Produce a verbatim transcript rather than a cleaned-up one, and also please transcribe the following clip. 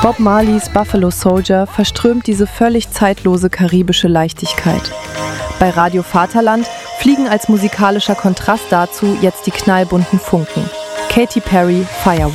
Bob Marleys Buffalo Soldier verströmt diese völlig zeitlose karibische Leichtigkeit. Bei Radio Vaterland fliegen als musikalischer Kontrast dazu jetzt die knallbunten Funken. Katy Perry, Firewall.